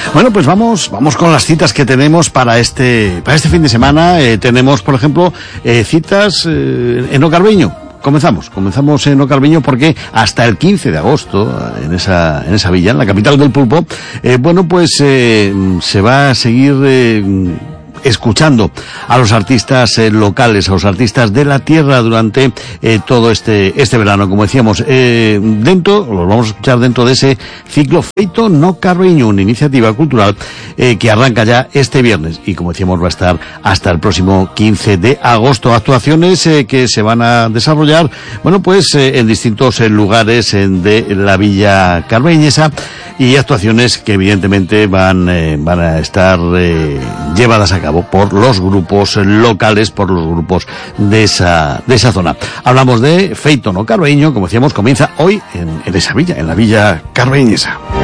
Bueno, pues vamos con las citas que tenemos para este fin de semana. Tenemos, por ejemplo, citas en Ocarbeño. Comenzamos en Ocarbeño porque hasta el 15 de agosto, en esa villa, en la capital del pulpo, se va a seguir escuchando a los artistas locales, a los artistas de la tierra durante todo este verano, como decíamos, los vamos a escuchar dentro de ese ciclo Feito no Carbeño, una iniciativa cultural que arranca ya este viernes y, como decíamos, va a estar hasta el próximo 15 de agosto. Actuaciones que se van a desarrollar, en distintos lugares de la villa carbeñesa, y actuaciones que evidentemente van a estar llevadas a cabo por los grupos locales, por los grupos de esa zona. Hablamos de Feito no Carbeño, como decíamos, comienza hoy en esa villa, en la villa carbeñesa.